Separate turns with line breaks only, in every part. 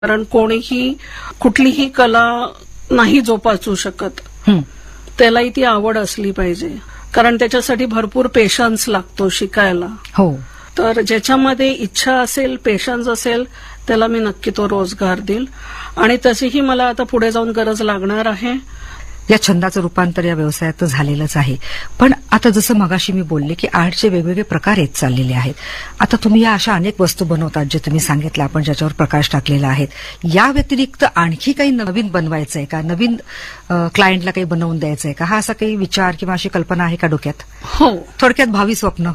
कारण कोणीही कुठलीही कला नाही जोपासू शकत. त्यालाही ती आवड असली पाहिजे, कारण त्याच्यासाठी भरपूर पेशन्स लागतो शिकायला.
हो.
तर ज्याच्यामध्ये इच्छा असेल, पेशन्स असेल, त्याला मी नक्की तो रोजगार देईल. आणि तशीही मला आता पुढे जाऊन गरज लागणार आहे.
या छंदाचं रूपांतर या व्यवसायात तर झालेलंच आहे. पण आता जसं मगाशी मी बोलले की आर्टचे वेगवेगळे प्रकार येत चाललेले आहेत. आता तुम्ही या अशा अनेक वस्तू बनवतात जे तुम्ही सांगितलं, आपण ज्याच्यावर प्रकाश टाकलेला आहे. या व्यतिरिक्त आणखी काही नवीन बनवायचं आहे का? नवीन क्लायंटला काही बनवून द्यायचं आहे का? हा असा काही विचार किंवा अशी कल्पना आहे का डोक्यात?
हो.
थोडक्यात भावी स्वप्न.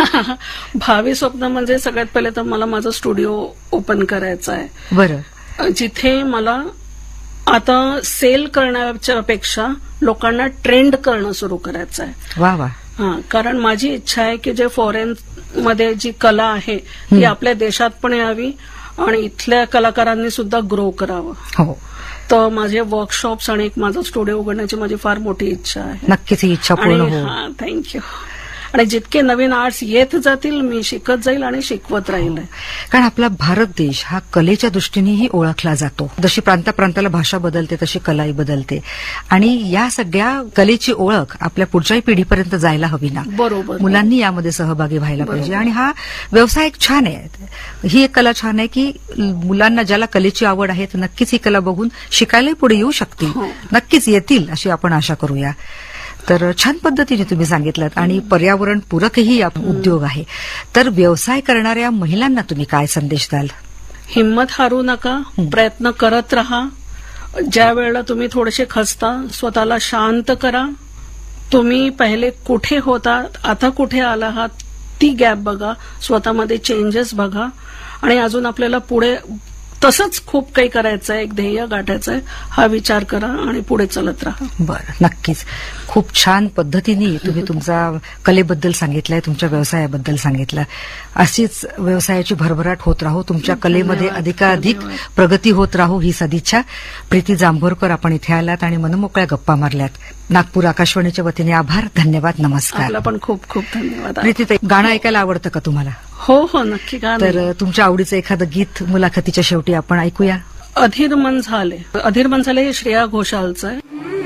भावी स्वप्न म्हणजे सगळ्यात पहिले तर मला माझं स्टुडिओ ओपन करायचं आहे.
बरं.
जिथे मला आता सेल करण्याच्या पेक्षा लोकांना ट्रेंड करणं सुरू करायचं आहे.
वा वा.
कारण माझी इच्छा आहे की जे फॉरेन मध्ये जी कला आहे ती आपल्या देशात पण यावी आणि इथल्या कलाकारांनी सुद्धा ग्रो करावं.
हो.
तर माझे वर्कशॉप्स आणि एक माझा स्टुडिओ उघडण्याची माझी फार मोठी इच्छा आहे.
नक्कीच ही इच्छा पूर्ण हो.
थँक्यू. आणि जितके नवीन आर्ट्स येत जातील मी शिकत जाईल आणि शिकवत राहील.
कारण आपला भारत देश हा कलेच्या दृष्टीनेही ओळखला जातो. जशी प्रांताला भाषा बदलते तशी कलाही बदलते. आणि या सगळ्या कलेची ओळख आपल्या पुढच्याही पिढीपर्यंत जायला हवी ना.
बरोबर.
मुलांनी यामध्ये सहभागी व्हायला पाहिजे. आणि हा व्यवसाय एक छान आहे. ही एक कला छान आहे की मुलांना ज्याला कलेची आवड आहे तर नक्कीच ही कला बघून शिकायलाही पुढे येऊ शकतील. नक्कीच येतील अशी आपण आशा करूया. तर छान पद्धतीने तुम्ही सांगितलं. आणि पर्यावरण पूरकही उद्योग आहे. तर व्यवसाय करणाऱ्या महिलांना तुम्ही काय संदेश द्याल?
हिंमत हारू नका, प्रयत्न करत राहा. ज्या वेळेला तुम्ही थोडेसे खचता स्वतःला शांत करा. तुम्ही पहिले कुठे होता, आता कुठे आला आहात, ती गॅप बघा, स्वतःमध्ये चेंजेस बघा. आणि अजून आपल्याला पुढे तसंच खूप काही करायचं आहे, एक ध्येय गाठायचं आहे, हा विचार करा आणि पुढे चलत राहा.
बरं. नक्कीच. खूप छान पद्धतीने तुम्ही तुमचा कलेबद्दल सांगितलंय, तुमच्या व्यवसायाबद्दल सांगितलं. अशीच व्यवसायाची भरभराट होत राहू, तुमच्या कलेमध्ये अधिकाधिक प्रगती होत राहू ही सदिच्छा. प्रीती जांभोरकर आपण इथे आलात आणि मनमोकळ्या गप्पा मारल्यात. नागपूर आकाशवाणीच्या वतीने आभार. धन्यवाद. नमस्कार.
आपला पण खूप खूप धन्यवाद.
प्रीती, गाणं ऐकायला आवडतं का तुम्हाला?
हो हो, नक्की.
तर तुमच्या आवडीचं एखादं गीत मुलाखतीच्या शेवटी आपण ऐकूया.
अधीर मन झाले. अधीर मन झाले हे श्रेया घोषालचं आहे.